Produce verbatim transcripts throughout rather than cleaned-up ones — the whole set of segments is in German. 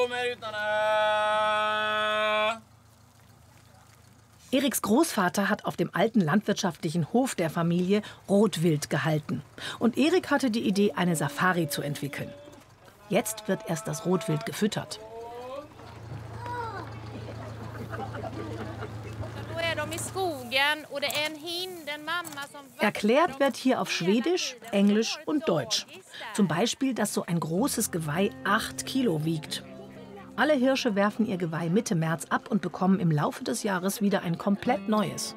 Eriks Großvater hat auf dem alten landwirtschaftlichen Hof der Familie Rotwild gehalten. Und Erik hatte die Idee, eine Safari zu entwickeln. Jetzt wird erst das Rotwild gefüttert. Erklärt wird hier auf Schwedisch, Englisch und Deutsch. Zum Beispiel, dass so ein großes Geweih acht Kilo wiegt. Alle Hirsche werfen ihr Geweih Mitte März ab und bekommen im Laufe des Jahres wieder ein komplett neues.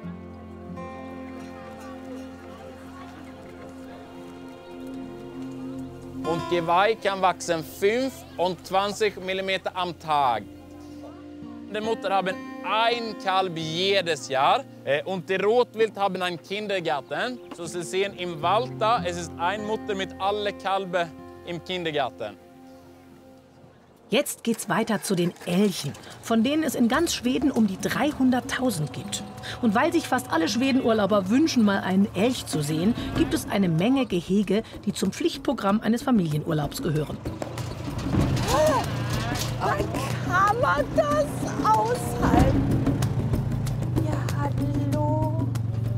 Und Geweih kann wachsen fünfundzwanzig Millimeter am Tag. Die Mutter haben ein Kalb jedes Jahr und die Rotwild haben einen Kindergarten. So Sie sehen im Wald da, es ist eine Mutter mit allen Kalben im Kindergarten. Jetzt geht's weiter zu den Elchen, von denen es in ganz Schweden um die dreihunderttausend gibt. Und weil sich fast alle Schwedenurlauber wünschen, mal einen Elch zu sehen, gibt es eine Menge Gehege, die zum Pflichtprogramm eines Familienurlaubs gehören. Oh, wann kann man das aushalten? Ja, hallo.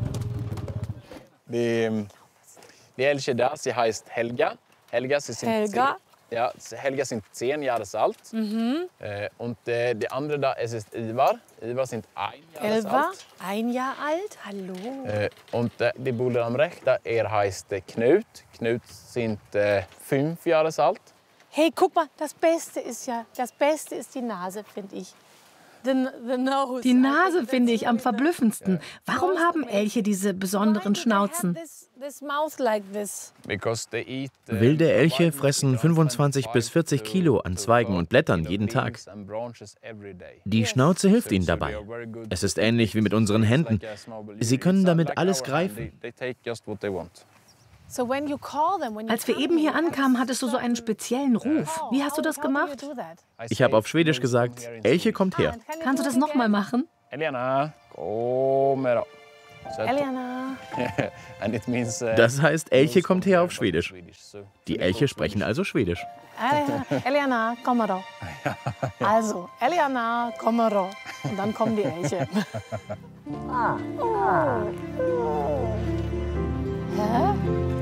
Die, die Elche da, sie heißt Helga. Helga, sie sind Helga? Ja, Helga sind zehn Jahre alt. Mhm. Äh, und äh, die andere da, es ist Ivar. Ivar sind ein Jahr Elva, alt. ein Jahr alt, hallo. Äh, und äh, die Bruder am rechten, er heißt äh, Knut. Knut sind äh, fünf Jahre alt. Hey, guck mal, das Beste ist ja, das Beste ist die Nase, finde ich. The, the nose. Die Nase finde ich am verblüffendsten. Warum haben Elche diese besonderen Schnauzen? Wilde Elche fressen fünfundzwanzig bis vierzig Kilo an Zweigen und Blättern jeden Tag. Die Schnauze hilft ihnen dabei. Es ist ähnlich wie mit unseren Händen. Sie können damit alles greifen. Als wir eben hier ankamen, hattest du so einen speziellen Ruf. Wie hast du das gemacht? Ich habe auf Schwedisch gesagt, Elche kommt her. Kannst du das noch mal machen? Eliana, komm her. Eliana. Das heißt, Elche kommt her auf Schwedisch. Die Elche sprechen also Schwedisch. Eliana, komm mal. Also, Eliana, komm mal. Und dann kommen die Elche. Ah. Oh. Hä?